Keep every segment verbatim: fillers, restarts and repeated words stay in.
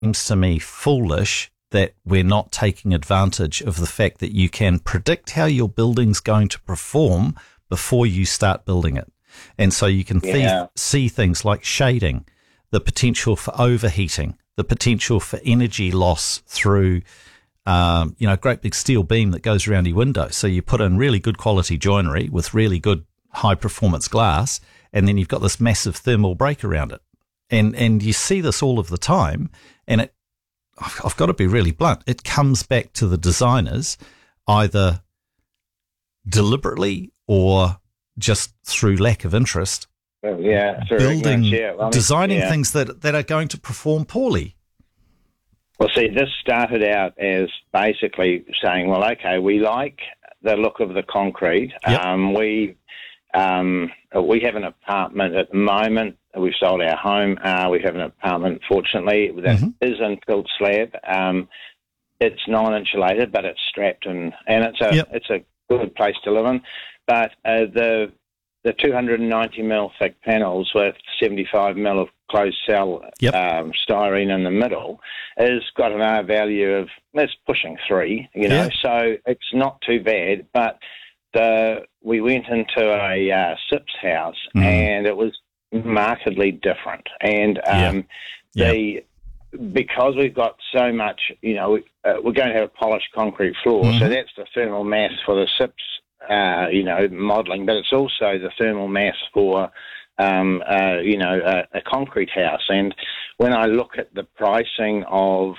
seems to me foolish that we're not taking advantage of the fact that you can predict how your building's going to perform before you start building it. And so you can yeah. th- see things like shading, the potential for overheating, the potential for energy loss through, um, you know, a great big steel beam that goes around your window. So you put in really good quality joinery with really good high performance glass, and then you've got this massive thermal break around it. And, and you see this all of the time, and it, I've got to be really blunt, it comes back to the designers either deliberately or just through lack of interest, well, yeah, building, yeah. Well, I mean, designing yeah. things that, that are going to perform poorly. Well, see, this started out as basically saying, well, okay, we like the look of the concrete. Yep. Um, we um, we have an apartment at the moment. We've sold our home. Uh, we have an apartment, fortunately, that Mm-hmm. is in tilt slab. Um, it's non-insulated, but it's strapped, and, and it's a Yep. it's a good place to live in. But uh, the the two hundred ninety mil thick panels with seventy-five mil of closed cell Yep. um, styrene in the middle has got an R value of, it's pushing three, you know, Yeah. so it's not too bad. But the we went into a uh, S I P S house Mhm. and it was markedly different. And um, Yeah. the because we've got so much, you know, we, uh, we're going to have a polished concrete floor, Mhm. so that's the thermal mass for the S I P S, uh, you know, modelling, but it's also the thermal mass for, um, uh, you know, a, a concrete house. And when I look at the pricing of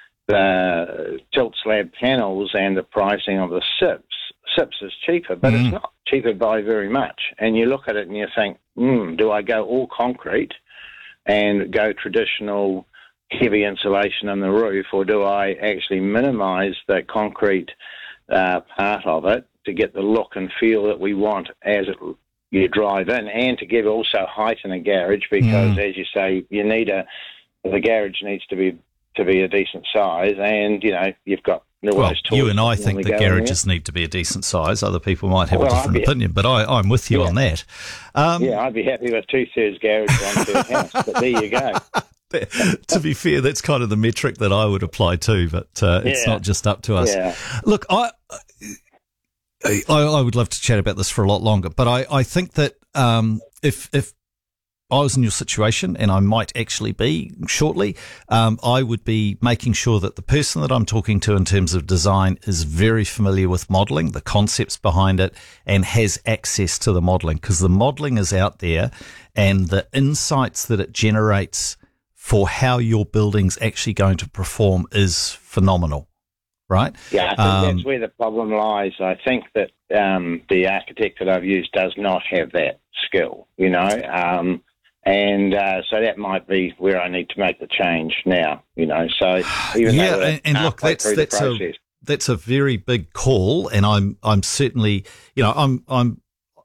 the tilt slab panels and the pricing of the S I P S, S I P S is cheaper, but Mhm. it's not cheaper by very much. And you look at it and you think, hmm, do I go all concrete and go traditional heavy insulation in the roof, or do I actually minimise the concrete uh, part of it to get the look and feel that we want as it, you drive in, and to give also height in a garage, because Mm. as you say, you need a the garage needs to be to be a decent size, and you know you've got all Well, those tools you and I that think normally the go in there. garages need to be a decent size. Other people might have Well, a I'd different be- opinion, but I, I'm with you Yeah. on that. Um, Yeah, I'd be happy with two-thirds garage, one-third house, but there you go. to be fair, that's kind of the metric that I would apply to, but uh, it's Yeah. not just up to us. Yeah. Look, I, I I would love to chat about this for a lot longer, but I, I think that um, if if I was in your situation, and I might actually be shortly, um, I would be making sure that the person that I'm talking to in terms of design is very familiar with modelling, the concepts behind it, and has access to the modelling, because the modelling is out there, and the insights that it generates for how your building's actually going to perform is phenomenal, right? Yeah, I think Um, that's where the problem lies. I think that um, the architect that I've used does not have that skill, you know, um, and uh, so that might be where I need to make the change now, you know. So even yeah, though we're and, and look, halfway that's through the that's a process. that's a very big call, and I'm I'm certainly, you know, I'm I'm.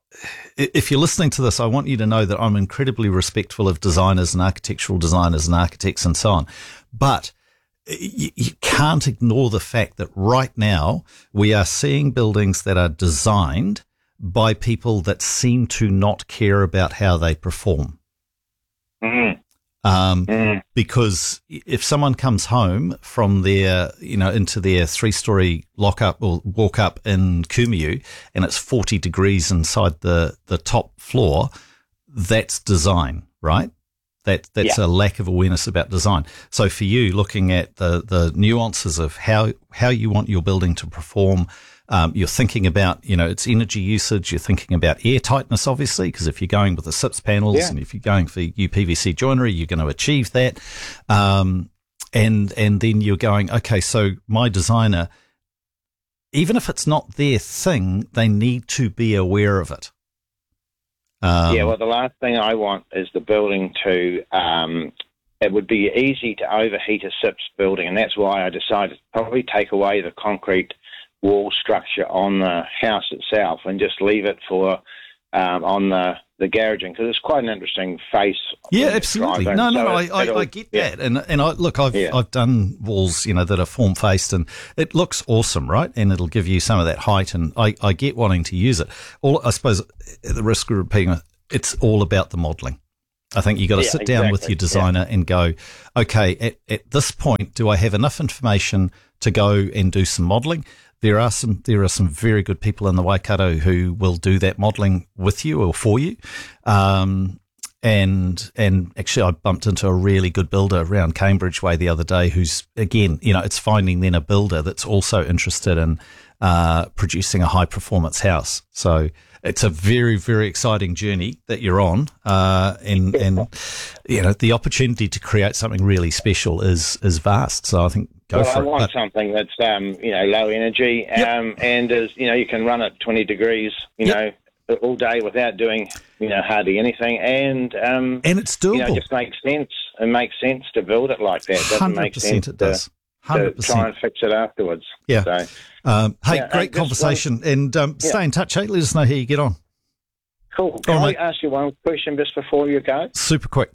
If you're listening to this, I want you to know that I'm incredibly respectful of designers and architectural designers and architects and so on. But you, you can't ignore the fact that right now we are seeing buildings that are designed by people that seem to not care about how they perform. Mm, Um, mm, because if someone comes home from their, you know, into their three-story lock-up or walk-up in Kumiu, and it's forty degrees inside the, the top floor, that's design, right? That that's Yeah. a lack of awareness about design. So for you, looking at the the nuances of how how you want your building to perform. Um, you're thinking about, you know, its energy usage. You're thinking about air tightness, obviously, because if you're going with the S I P S panels Yeah. and if you're going for U P V C joinery, you're going to achieve that. Um, and and then you're going, okay, so my designer, even if it's not their thing, they need to be aware of it. Um, yeah, well, the last thing I want is the building to, um, it would be easy to overheat a S I P S building, and that's why I decided to probably take away the concrete wall structure on the house itself and just leave it for um, on the, the garaging, because it's quite an interesting face. Yeah, when you absolutely. drive in. No, no, So no. I, it- I, it'll- I get yeah. that, and and I look, I've Yeah. I've done walls, you know, that are form faced, and it looks awesome, right? And it'll give you some of that height, and I, I get wanting to use it. All I suppose, at the risk of repeating, it, it's all about the modelling. I think you got to Yeah, sit down exactly. with your designer yeah. and go, okay, at, at this point, do I have enough information to go and do some modelling? There are some there are some very good people in the Waikato who will do that modelling with you or for you. Um, and and actually, I bumped into a really good builder around Cambridge Way the other day who's, again, you know, it's finding then a builder that's also interested in uh, producing a high-performance house. So it's a very, very exciting journey that you're on. Uh, and, and, you know, the opportunity to create something really special is is vast. So I think go well, for I it. want But, something that's, um, you know, low energy Yep. um, and is, you know, you can run at twenty degrees, you Yep. know, all day without doing, you know, hardly anything. And, um, and it's doable. you know, it just makes sense. It makes sense to build it like that. It doesn't one hundred make percent sense it does. to, one hundred to percent. try and fix it afterwards. Yeah. So, Um, hey, Yeah, great uh, just conversation. and um, yeah. stay in touch, hey? Let us know how you get on. cool. Can All I right. ask you one question just before you go? Super quick.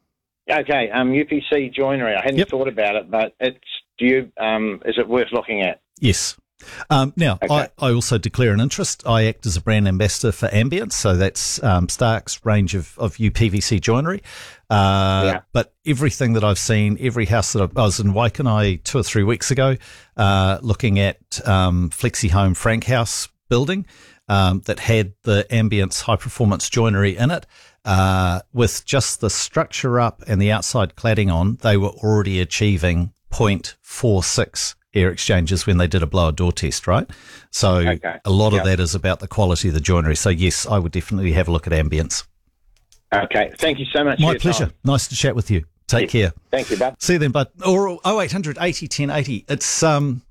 Okay, um, U P C joinery. I hadn't Yep. thought about it, but it's, do you, um, is it worth looking at? Yes. Um, now, Okay. I, I also declare an interest. I act as a brand ambassador for Ambience, so that's um, Stark's range of, of U P V C joinery. Uh, Yeah. But everything that I've seen, every house that I've, I was in Waikanae two or three weeks ago, uh, looking at um, Flexi Home Frank House building um, that had the Ambience high performance joinery in it. Uh, with just the structure up and the outside cladding on, they were already achieving zero point four six air exchanges when they did a blower door test, right? So Okay. a lot of Yep. that is about the quality of the joinery. So yes, I would definitely have a look at Ambience. Okay, thank you so much for My your pleasure. time. Nice to chat with you. Take care. Thank you, bud. See you then, bud. Or oh eight hundred eighty ten eighty. It's um,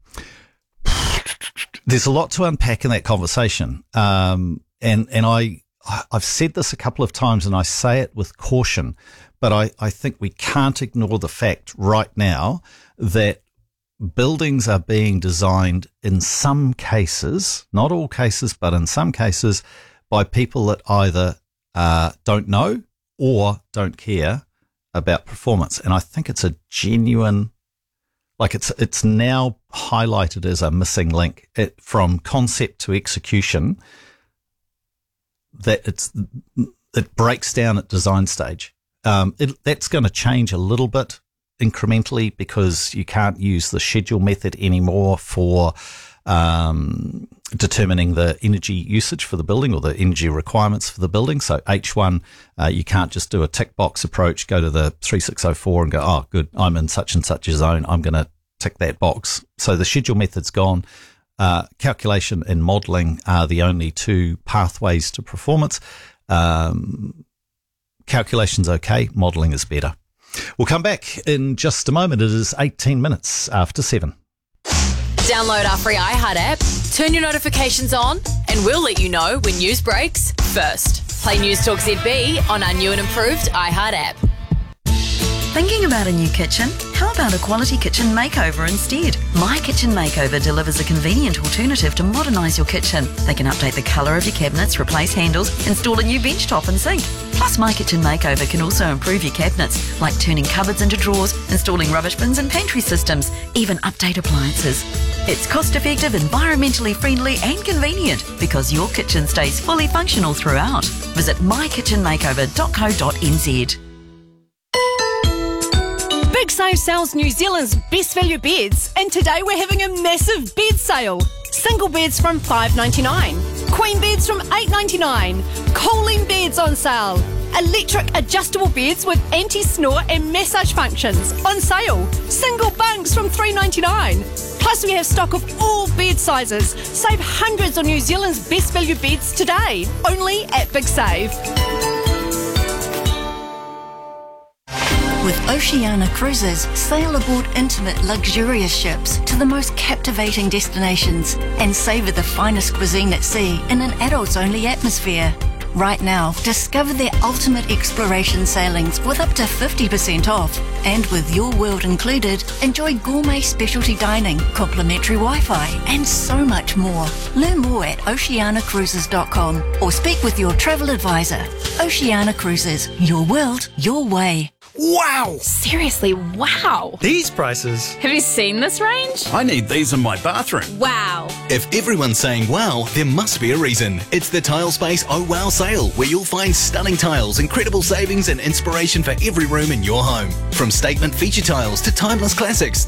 there's a lot to unpack in that conversation. Um, and and I I've said this a couple of times, and I say it with caution, but I I think we can't ignore the fact right now that buildings are being designed in some cases, not all cases, but in some cases, by people that either uh, don't know or don't care about performance. And I think it's a genuine, like it's it's now highlighted as a missing link it, from concept to execution, that it's it breaks down at design stage. Um, it, that's going to change a little bit incrementally because you can't use the schedule method anymore for um, determining the energy usage for the building or the energy requirements for the building. So H one, uh, you can't just do a tick box approach, go to the three six oh four and go, oh, good, I'm in such and such a zone, I'm going to tick that box. So the schedule method's gone. Uh, calculation and modelling are the only two pathways to performance. Um, calculation's okay, modelling is better. We'll come back in just a moment. It is eighteen minutes after seven. Download our free iHeart app, turn your notifications on, and we'll let you know when news breaks first. Play News Talk Z B on our new and improved iHeart app. Thinking about a new kitchen? How about a quality kitchen makeover instead? My Kitchen Makeover delivers a convenient alternative to modernise your kitchen. They can update the colour of your cabinets, replace handles, install a new bench top and sink. Plus, My Kitchen Makeover can also improve your cabinets, like turning cupboards into drawers, installing rubbish bins and pantry systems, even update appliances. It's cost-effective, environmentally friendly and convenient because your kitchen stays fully functional throughout. Visit my kitchen makeover dot co dot n z. Big Save sells New Zealand's best value beds, and today we're having a massive bed sale. Single beds from five dollars ninety-nine, queen beds from eight dollars ninety-nine, Colleen beds on sale, electric adjustable beds with anti-snore and massage functions on sale, single bunks from three dollars ninety-nine. Plus we have stock of all bed sizes. Save hundreds on New Zealand's best value beds today, only at Big Save. With Oceania Cruises, sail aboard intimate, luxurious ships to the most captivating destinations and savour the finest cuisine at sea in an adults-only atmosphere. Right now, discover their ultimate exploration sailings with up to fifty percent off. And with Your World included, enjoy gourmet specialty dining, complimentary Wi-Fi and so much more. Learn more at oceania cruises dot com or speak with your travel advisor. Oceania Cruises, your world, your way. Wow! Seriously, wow. These prices. Have you seen this range? I need these in my bathroom. Wow. If everyone's saying wow, there must be a reason. It's the Tilespace Oh Wow sale, where you'll find stunning tiles, incredible savings and inspiration for every room in your home. From statement feature tiles to timeless classics,